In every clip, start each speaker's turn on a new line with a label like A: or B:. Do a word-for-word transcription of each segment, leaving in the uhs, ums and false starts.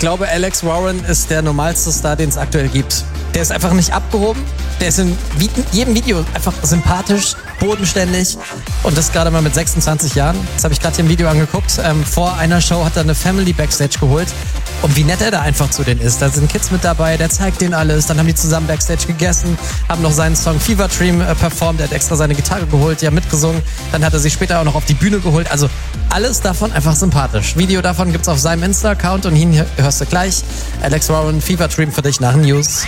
A: glaube, Alex Warren ist der normalste Star, den es aktuell gibt. Der ist einfach nicht abgehoben. Der ist in jedem Video einfach sympathisch, bodenständig. Und das gerade mal mit sechsundzwanzig Jahren. Das habe ich gerade hier im Video angeguckt. Ähm, vor einer Show hat er eine Family Backstage geholt. Und wie nett er da einfach zu denen ist. Da sind Kids mit dabei, der zeigt denen alles. Dann haben die zusammen Backstage gegessen, haben noch seinen Song Fever Dream äh, performt. Er hat extra seine Gitarre geholt, die haben mitgesungen. Dann hat er sich später auch noch auf die Bühne geholt. Also alles davon einfach sympathisch. Video davon gibt's auf seinem Insta-Account und ihn hörst du gleich. Alex Warren, Fever Dream für dich nach den News.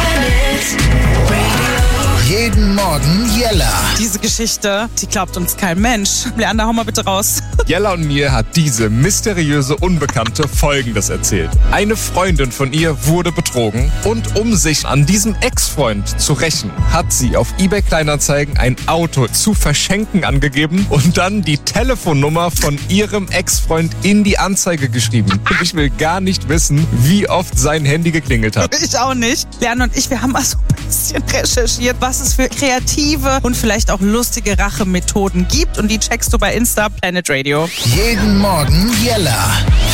B: Jeden Morgen Jella.
C: Diese Geschichte, die glaubt uns kein Mensch. Leander, hau mal bitte raus.
D: Jella und mir hat diese mysteriöse Unbekannte Folgendes erzählt. Eine Freundin von ihr wurde betrogen und um sich an diesem Ex-Freund zu rächen, hat sie auf eBay Kleinanzeigen ein Auto zu verschenken angegeben und dann die Telefonnummer von ihrem Ex-Freund in die Anzeige geschrieben. Und ich will gar nicht wissen, wie oft sein Handy geklingelt hat.
C: Ich auch nicht. Leander und ich, wir haben mal so ein bisschen recherchiert, was es für kreative und vielleicht auch lustige Rachemethoden gibt. Und die checkst du bei Insta Planet Radio.
B: Jeden Morgen Jella.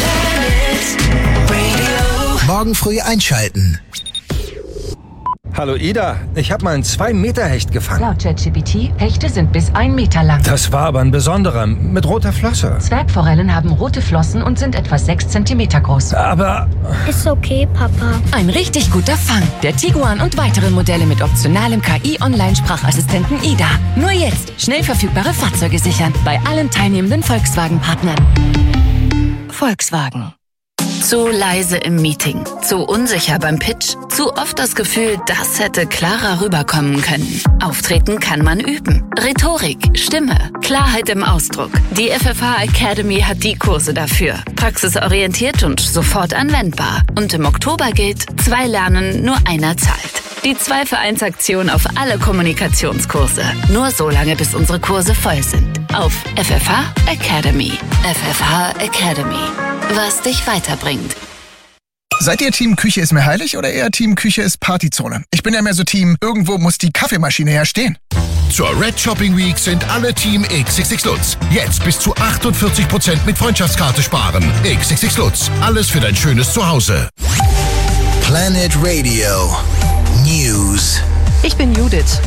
B: Morgen früh einschalten.
E: Hallo Ida, ich habe mal einen zwei Meter Hecht gefangen.
F: Laut ChatGPT, Hechte sind bis ein Meter lang.
E: Das war aber ein besonderer, mit roter Flosse.
F: Zwergforellen haben rote Flossen und sind etwa sechs Zentimeter groß.
E: Aber...
G: Ist okay, Papa.
H: Ein richtig guter Fang. Der Tiguan und weitere Modelle mit optionalem K I-Online-Sprachassistenten Ida. Nur jetzt schnell verfügbare Fahrzeuge sichern. Bei allen teilnehmenden Volkswagen-Partnern. Volkswagen.
I: Zu leise im Meeting, zu unsicher beim Pitch, zu oft das Gefühl, das hätte klarer rüberkommen können. Auftreten kann man üben. Rhetorik, Stimme, Klarheit im Ausdruck. Die F F H Academy hat die Kurse dafür. Praxisorientiert und sofort anwendbar. Und im Oktober gilt, zwei lernen, nur einer zahlt. Die zwei für eins Aktion auf alle Kommunikationskurse. Nur so lange, bis unsere Kurse voll sind. Auf F F H Academy. F F H Academy. Was dich weiterbringt.
J: Seid ihr Team Küche ist mir heilig oder eher Team Küche ist Partyzone? Ich bin ja mehr so Team, irgendwo muss die Kaffeemaschine ja stehen.
K: Zur Red Shopping Week sind alle Team X X X Lutz. Jetzt bis zu achtundvierzig Prozent mit Freundschaftskarte sparen. X X X Lutz. Alles für dein schönes Zuhause.
B: Planet Radio News.
L: Ich bin Judith.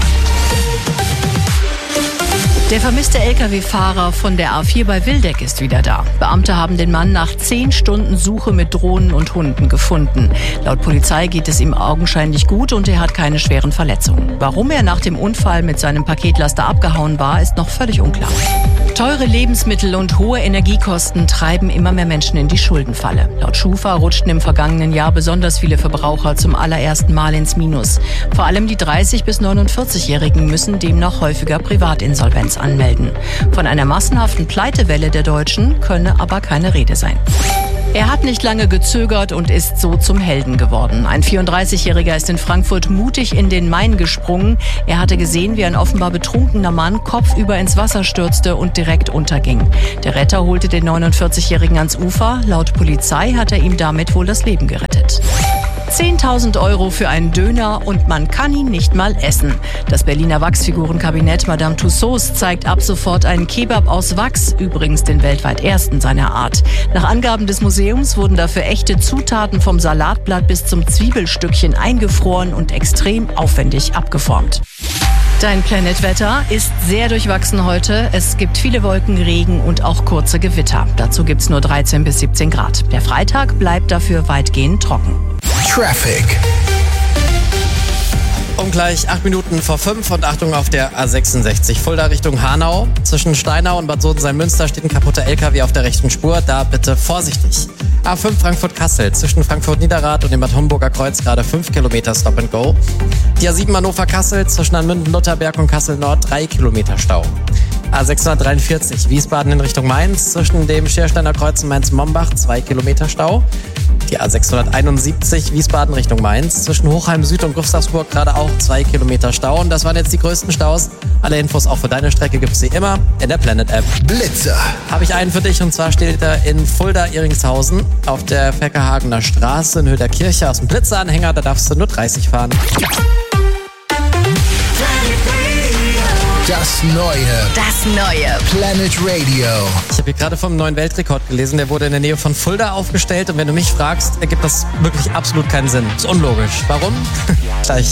L: Der vermisste L K W-Fahrer von der A vier bei Wildeck ist wieder da. Beamte haben den Mann nach zehn Stunden Suche mit Drohnen und Hunden gefunden. Laut Polizei geht es ihm augenscheinlich gut und er hat keine schweren Verletzungen. Warum er nach dem Unfall mit seinem Paketlaster abgehauen war, ist noch völlig unklar. Teure Lebensmittel und hohe Energiekosten treiben immer mehr Menschen in die Schuldenfalle. Laut Schufa rutschten im vergangenen Jahr besonders viele Verbraucher zum allerersten Mal ins Minus. Vor allem die dreißig- bis neunundvierzig-Jährigen müssen demnach häufiger Privatinsolvenz anmelden. Von einer massenhaften Pleitewelle der Deutschen könne aber keine Rede sein. Er hat nicht lange gezögert und ist so zum Helden geworden. Ein vierunddreißigjähriger ist in Frankfurt mutig in den Main gesprungen. Er hatte gesehen, wie ein offenbar betrunkener Mann kopfüber ins Wasser stürzte und direkt unterging. Der Retter holte den neunundvierzigjährigen ans Ufer. Laut Polizei hat er ihm damit wohl das Leben gerettet. zehntausend Euro für einen Döner und man kann ihn nicht mal essen. Das Berliner Wachsfigurenkabinett Madame Tussauds zeigt ab sofort einen Kebab aus Wachs, übrigens den weltweit ersten seiner Art. Nach Angaben des Museums wurden dafür echte Zutaten vom Salatblatt bis zum Zwiebelstückchen eingefroren und extrem aufwendig abgeformt. Dein Planet-Wetter ist sehr durchwachsen heute. Es gibt viele Wolken, Regen und auch kurze Gewitter. Dazu gibt's nur dreizehn bis siebzehn Grad. Der Freitag bleibt dafür weitgehend trocken.
B: Traffic.
A: Um gleich acht Minuten vor fünf und Achtung auf der A sechsundsechzig. Fulda Richtung Hanau. Zwischen Steinau und Bad Sodensein-Münster steht ein kaputter L K W auf der rechten Spur. Da bitte vorsichtig. A fünf Frankfurt-Kassel. Zwischen Frankfurt-Niederrad und dem Bad Homburger Kreuz gerade fünf Kilometer Stop and Go. Die A sieben Hannover-Kassel. Zwischen Anmünden-Lutherberg und Kassel-Nord drei Kilometer Stau. A sechshundertdreiundvierzig Wiesbaden in Richtung Mainz. Zwischen dem Schiersteiner Kreuz und Mainz-Mombach zwei Kilometer Stau. Die A sechshunderteinundsiebzig Wiesbaden Richtung Mainz. Zwischen Hochheim Süd und Gustavsburg gerade auch zwei Kilometer Stau. Und das waren jetzt die größten Staus. Alle Infos auch für deine Strecke gibt es wie immer in der Planet-App.
B: Blitzer.
A: Habe ich einen für dich und zwar steht er in Fulda-Iringshausen auf der Feckerhagener Straße in Höhe der Kirche. Aus dem Blitzeranhänger, da darfst du nur dreißig fahren.
B: Das Neue.
H: Das Neue.
B: Planet Radio.
A: Ich habe hier gerade vom neuen Weltrekord gelesen. Der wurde in der Nähe von Fulda aufgestellt. Und wenn du mich fragst, ergibt das wirklich absolut keinen Sinn. Ist unlogisch. Warum? Gleich.